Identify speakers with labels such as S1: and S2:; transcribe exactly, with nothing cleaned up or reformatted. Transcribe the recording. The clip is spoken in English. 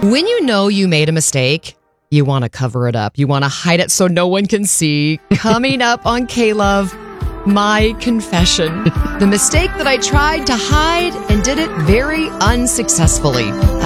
S1: When you know you made a mistake, you want to cover it up. You want to hide it so no one can see. Coming up on K-Love, my confession. The mistake that I tried to hide and did it very unsuccessfully.